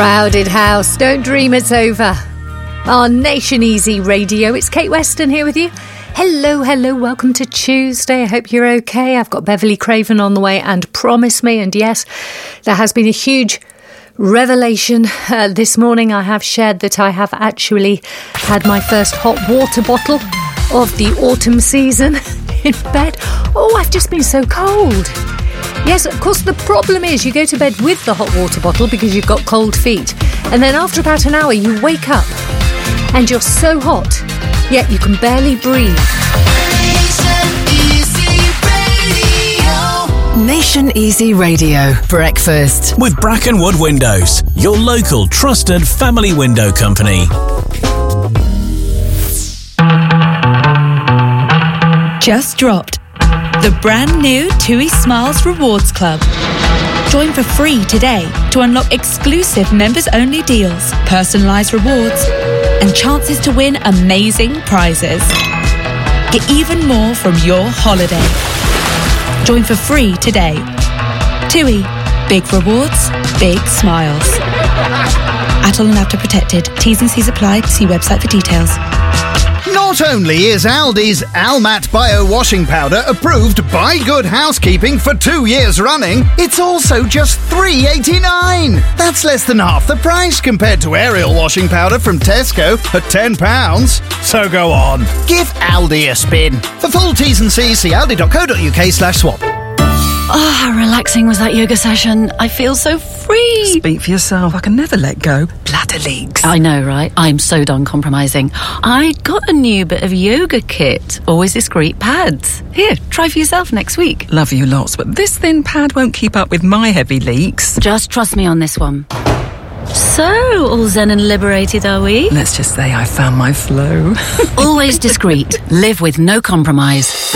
Crowded house, don't dream it's over. Our Nation Easy Radio, it's Kate Weston here with you. Hello, welcome to Tuesday. I hope you're okay. I've got Beverly Craven on the way and Promise Me. And yes, there has been a huge revelation. This morning I have shared that I have actually had my first hot water bottle of the autumn season in bed. Oh, I've just been so cold. Yes, of course, the problem is you go to bed with the hot water bottle because you've got cold feet. And then after about an hour, you wake up and you're so hot, yet you can barely breathe. Nation Easy Radio Breakfast with Brackenwood Windows, your local trusted family window company. Just dropped the brand new TUI Smiles Rewards Club. Join for free today to unlock exclusive members-only deals, personalised rewards, and chances to win amazing prizes. Get even more from your holiday. Join for free today. TUI. Big rewards, big smiles. Atoll and Apta protected. T's and C's apply. See website for details. Not only is Aldi's Almat Bio Washing Powder approved by Good Housekeeping for 2 years running, it's also just $3.89. That's less than half the price compared to Ariel washing powder from Tesco at £10. So go on, give Aldi a spin. For full T's and C's, see aldi.co.uk/swap. Oh, how relaxing was that yoga session. I feel so free. Speak for yourself. I can never let go. Bladder leaks. I know, right? I'm so done compromising. I got a new bit of yoga kit. Always discreet pads. Here, try for yourself next week. Love you lots, but this thin pad won't keep up with my heavy leaks. Just trust me on this one. So, all zen and liberated, are we? Let's just say I found my flow. Always discreet. Live with no compromise.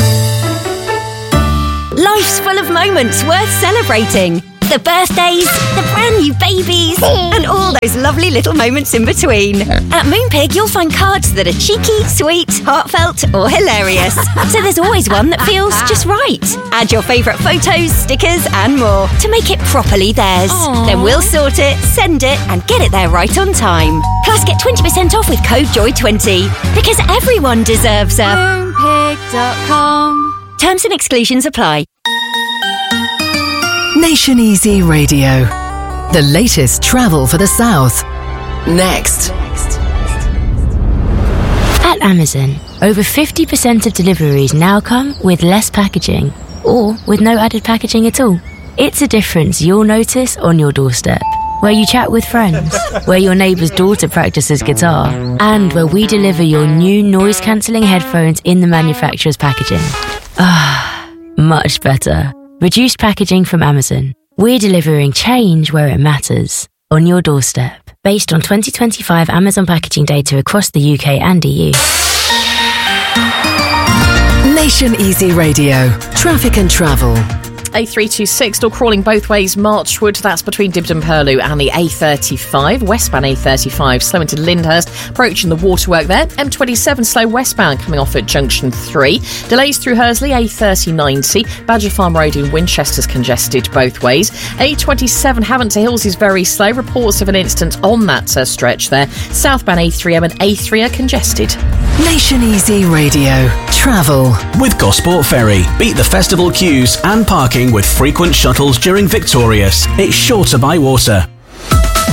Life's full of moments worth celebrating. The birthdays, the brand new babies, and all those lovely little moments in between. At Moonpig, you'll find cards that are cheeky, sweet, heartfelt, or hilarious. So there's always one that feels just right. Add your favourite photos, stickers, and more to make it properly theirs. Aww. Then we'll sort it, send it, and get it there right on time. Plus, get 20% off with code JOY20. Because everyone deserves a Moonpig.com. Terms and exclusions apply. Nation Easy Radio. The latest travel for the South. Next. At Amazon, over 50% of deliveries now come with less packaging or with no added packaging at all. It's a difference you'll notice on your doorstep, where you chat with friends, where your neighbour's daughter practices guitar, and where we deliver your new noise-cancelling headphones in the manufacturer's packaging. Ah, much better. Reduced packaging from Amazon. We're delivering change where it matters, on your doorstep. Based on 2025 Amazon packaging data across the UK and EU. Nation Easy Radio. Traffic and travel. A326 still crawling both ways Marchwood, that's between Dibden Purlieu and the A35. Westbound A35 slow into Lyndhurst, approaching the waterwork there. M27 slow westbound coming off at Junction 3. Delays through Hursley, A3090. Badger Farm Road in Winchester's congested both ways. A27 Havant to Hills is very slow. Reports of an incident on that stretch there. Southbound A3M and A3 are congested. Nation Easy Radio. Travel. With Gosport Ferry, beat the festival queues and parking with frequent shuttles during Victorious. It's sure to buy water.